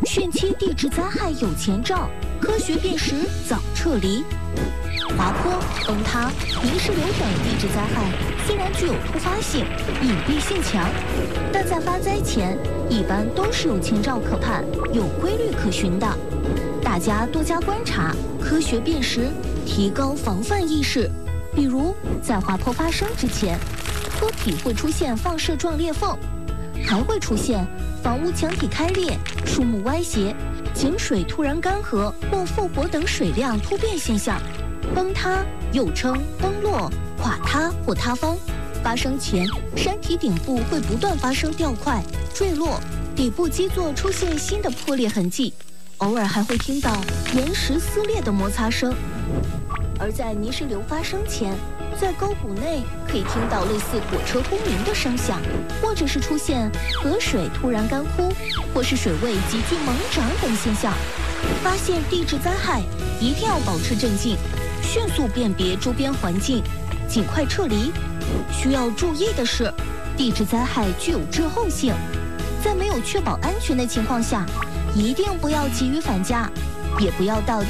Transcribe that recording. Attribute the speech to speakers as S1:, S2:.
S1: 汛期地质灾害有前兆，科学辨识早撤离。滑坡、崩塌、泥石流等地质灾害虽然具有突发性、隐蔽性强，但在发灾前一般都是有前兆可盼、有规律可循的。大家多加观察，科学辨识，提高防范意识。比如在滑坡发生之前，坡体会出现放射状裂缝，还会出现房屋墙体开裂、树木歪斜、井水突然干涸或复活等水量突变现象。崩塌又称崩落、垮塌或塌方，发生前山体顶部会不断发生掉块、坠落，底部基座出现新的破裂痕迹，偶尔还会听到岩石撕裂的摩擦声。而在泥石流发生前，在沟谷内可以听到类似火车轰鸣的声响，或者是出现河水突然干枯，或是水位急剧猛涨等现象。发现地质灾害，一定要保持镇静，迅速辨别周边环境，尽快撤离。需要注意的是，地质灾害具有滞后性，在没有确保安全的情况下，一定不要急于返家，也不要到